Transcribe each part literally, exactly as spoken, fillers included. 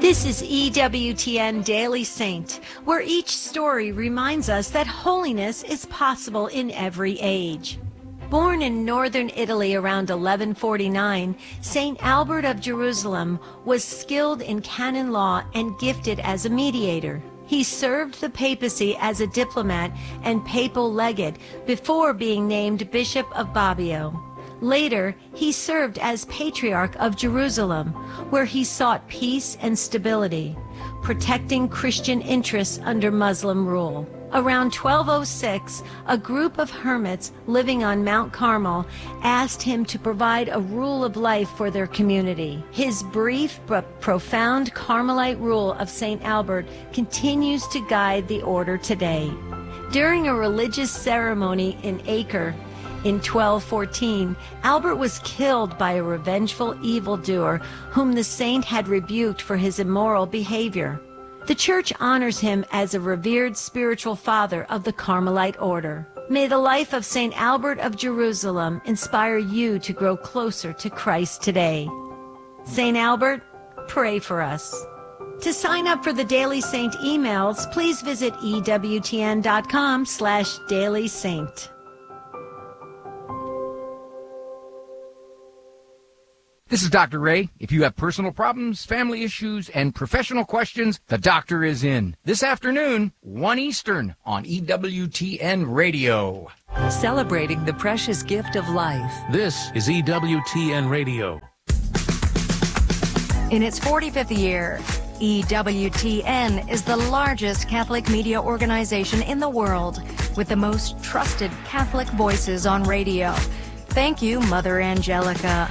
This is E W T N Daily Saint, where each story reminds us that holiness is possible in every age. Born in northern Italy around eleven forty-nine, Saint Albert of Jerusalem was skilled in canon law and gifted as a mediator. He served the papacy as a diplomat and papal legate before being named Bishop of Bobbio. Later, he served as Patriarch of Jerusalem, where he sought peace and stability, protecting Christian interests under Muslim rule. Around twelve oh six, a group of hermits living on Mount Carmel asked him to provide a rule of life for their community. His brief but profound Carmelite rule of Saint Albert continues to guide the order today. During a religious ceremony in Acre, in twelve fourteen, Albert was killed by a revengeful evildoer whom the saint had rebuked for his immoral behavior. The Church honors him as a revered spiritual father of the Carmelite order. May the life of Saint Albert of Jerusalem inspire you to grow closer to Christ today. Saint Albert, pray for us. To sign up for the Daily Saint emails, please visit E W T N dot com slash Daily Saint. This is Doctor Ray. If you have personal problems, family issues, and professional questions, the doctor is in. This afternoon, one Eastern on E W T N Radio. Celebrating the precious gift of life. This is E W T N Radio. In its forty-fifth year, E W T N is the largest Catholic media organization in the world, with the most trusted Catholic voices on radio. Thank you, Mother Angelica.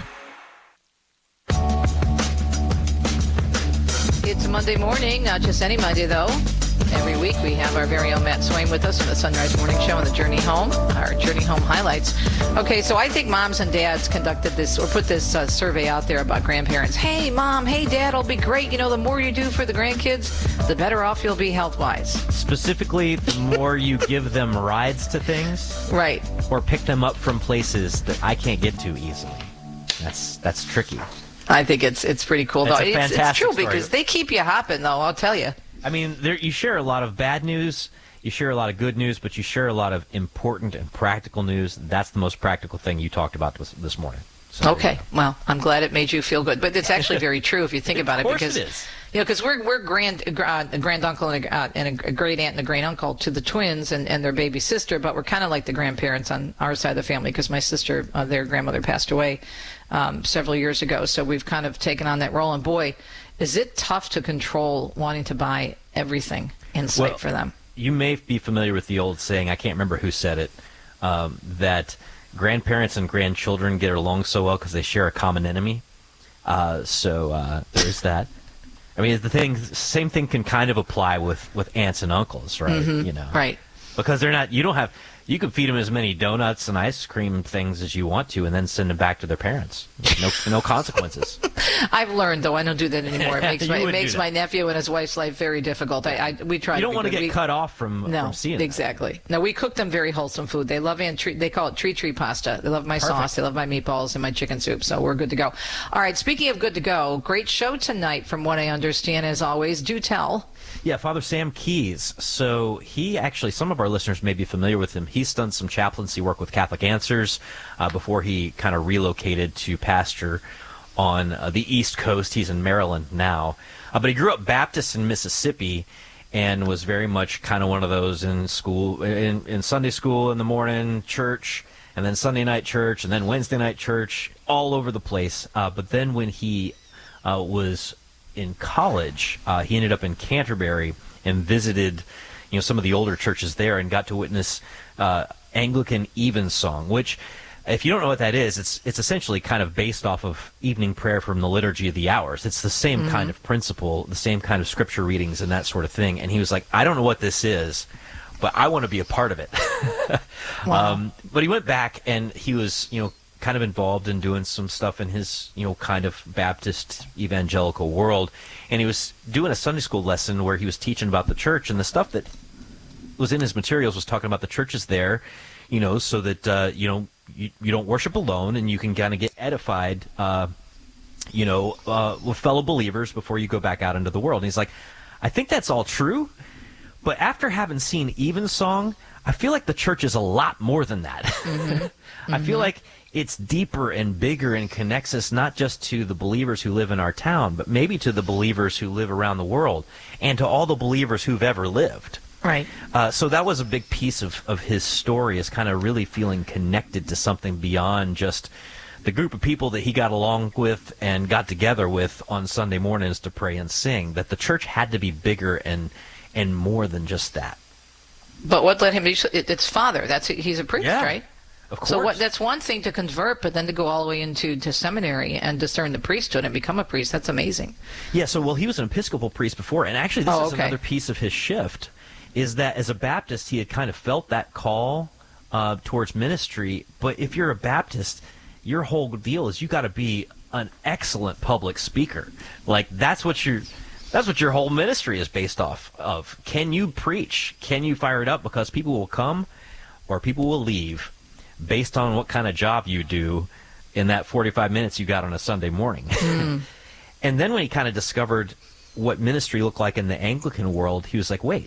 It's a Monday morning, not just any Monday, though. Every week we have our very own Matt Swain with us on the Sunrise Morning Show and the Journey Home, our Journey Home highlights. Okay, so I think moms and dads conducted this, or put this uh, survey out there about grandparents. Hey, mom, hey, dad, it'll be great. You know, the more you do for the grandkids, the better off you'll be health-wise. Specifically, the more you give them rides to things. Right. Or pick them up from places that I can't get to easily. That's that's tricky. I think it's it's pretty cool, it's though. A it's, fantastic it's true story. Because they keep you hopping, though, I'll tell you. I mean, there, you share a lot of bad news, you share a lot of good news, but you share a lot of important and practical news. That's the most practical thing you talked about this, this morning. So, okay, well, I'm glad it made you feel good. But it's actually very true if you think about it. Of course because, it is. You know, because we're, we're grand, uh, a grand uncle and, a, uh, and a great aunt and a great uncle to the twins and, and their baby sister, but we're kind of like the grandparents on our side of the family because my sister, uh, their grandmother passed away um, several years ago. So we've kind of taken on that role. And boy, is it tough to control wanting to buy everything in sight well, for them. You may be familiar with the old saying, I can't remember who said it, um, that grandparents and grandchildren get along so well because they share a common enemy. Uh, so uh, there's that. I mean, the thing, same thing can kind of apply with, with aunts and uncles, right? Mm-hmm. You know, right? Because they're not. You don't have. You can feed them as many donuts and ice cream things as you want to, and then send them back to their parents. No, no consequences. I've learned, though, I don't do that anymore. It makes my, it makes my that. nephew and his wife's life very difficult. I, I we try. You don't to want to get we, cut off from, no, from seeing exactly. That. No, we cook them very wholesome food. They love and tree. They call it tree tree pasta. They love my Perfect. sauce. They love my meatballs and my chicken soup. So we're good to go. All right. Speaking of good to go, great show tonight, from what I understand. As always, do tell. Yeah, Father Sam Keys. So he actually, some of our listeners may be familiar with him. He's done some chaplaincy work with Catholic Answers uh, before he kind of relocated to pastor on uh, the East Coast. He's in Maryland now. Uh, but he grew up Baptist in Mississippi and was very much kind of one of those in school, in, in Sunday school in the morning, church, and then Sunday night church, and then Wednesday night church, all over the place. Uh, but then when he uh, was in college, uh, he ended up in Canterbury and visited, you know, some of the older churches there and got to witness uh, Anglican Evensong, which, if you don't know what that is, it's it's essentially kind of based off of evening prayer from the Liturgy of the Hours. It's the same mm-hmm. kind of principle, the same kind of scripture readings and that sort of thing. And he was like, I don't know what this is, but I want to be a part of it. Wow. Um, but he went back and he was, you know, kind of involved in doing some stuff in his, you know, kind of Baptist evangelical world. And he was doing a Sunday school lesson where he was teaching about the church, and the stuff that was in his materials was talking about the churches there, you know, so that, uh, you know, you, you don't worship alone and you can kind of get edified uh, you know, uh, with fellow believers before you go back out into the world. And he's like, I think that's all true, but after having seen Evensong, I feel like the church is a lot more than that. Mm-hmm. I mm-hmm. feel like it's deeper and bigger and connects us not just to the believers who live in our town, but maybe to the believers who live around the world and to all the believers who've ever lived. Right. Uh, so that was a big piece of, of his story, is kind of really feeling connected to something beyond just the group of people that he got along with and got together with on Sunday mornings to pray and sing, that the church had to be bigger and and more than just that. But what led him to, it, it's father. That's he's a priest, yeah, right? Of course. So what, that's one thing to convert, but then to go all the way into to seminary and discern the priesthood and become a priest, that's amazing. Yeah, so, well, he was an Episcopal priest before, and actually this oh, is okay. another piece of his shift, is that as a Baptist, he had kind of felt that call uh, towards ministry, but if you're a Baptist, your whole deal is you got to be an excellent public speaker. Like, that's what you're... That's what your whole ministry is based off of. Can you preach? Can you fire it up? Because people will come or people will leave based on what kind of job you do in that forty-five minutes you got on a Sunday morning. Mm. And then when he kind of discovered what ministry looked like in the Anglican world, he was like, wait,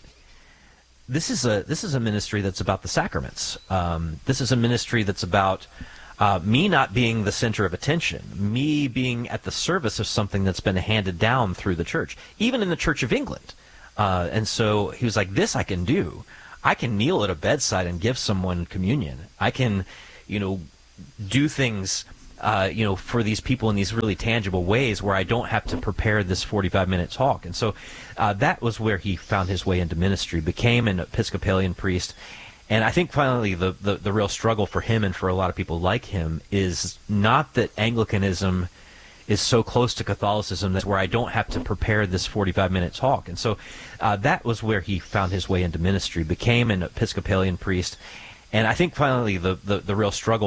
this is a this is a ministry that's about the sacraments. Um, this is a ministry that's about Uh, me not being the center of attention, me being at the service of something that's been handed down through the church, even in the Church of England. Uh, and so he was like, this I can do. I can kneel at a bedside and give someone communion. I can, you know, do things, uh, you know, for these people in these really tangible ways where I don't have to prepare this forty-five minute talk. And so uh, that was where he found his way into ministry, became an Episcopalian priest. And I think finally the, the, the real struggle for him and for a lot of people like him is not that Anglicanism is so close to Catholicism that's where I don't have to prepare this forty-five minute talk. And so uh, that was where he found his way into ministry, became an Episcopalian priest. And I think finally the, the, the real struggle